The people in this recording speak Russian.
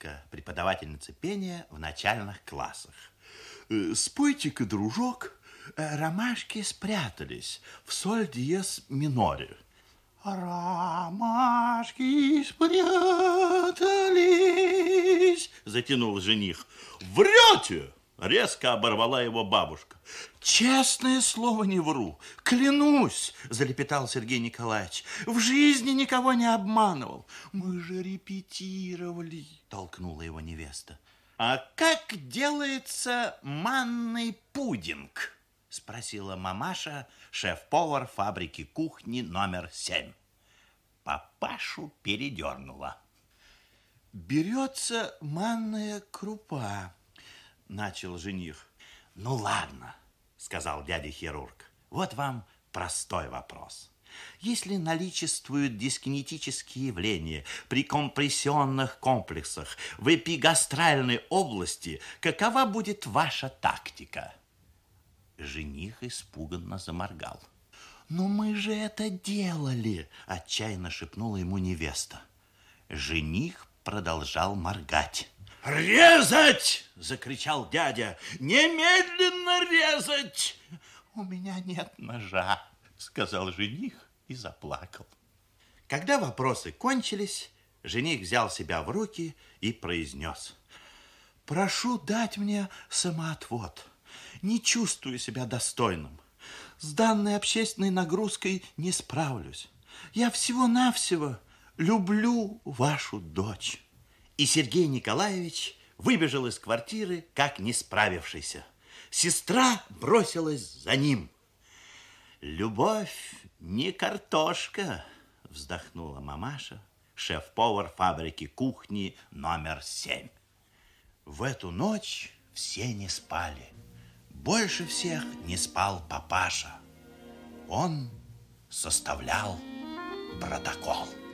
Натка, преподавательница пения в начальных классах. Спойте-ка, дружок, ромашки спрятались в соль диез миноре. Ромашки спрятались, затянул жених. Врете! Резко оборвала его бабушка. Честное слово, не вру, клянусь, залепетал Сергей Николаевич. В жизни никого не обманывал. Мы же репетировали, толкнула его невеста. А как делается манный пудинг? Спросила мамаша, шеф-повар фабрики кухни номер 7. Папашу передернула. Берется манная крупа, начал жених. Ну ладно, сказал дядя-хирург. Вот вам простой вопрос. Если наличествуют дискинетические явления при компрессионных комплексах в эпигастральной области, какова будет ваша тактика? Жених испуганно заморгал. «Но мы же это делали!» – отчаянно шепнула ему невеста. Жених продолжал моргать. «Резать!» – закричал дядя. «Немедленно резать!» «У меня нет ножа», – сказал жених и заплакал. Когда вопросы кончились, жених взял себя в руки и произнес: «Прошу дать мне самоотвод. Не чувствую себя достойным. С данной общественной нагрузкой не справлюсь. Я всего-навсего люблю вашу дочь». И Сергей Николаевич выбежал из квартиры, как не справившийся. Сестра бросилась за ним. «Любовь не картошка», вздохнула мамаша, шеф-повар фабрики кухни номер 7. В эту ночь все не спали. Больше всех не спал папаша. Он составлял протокол.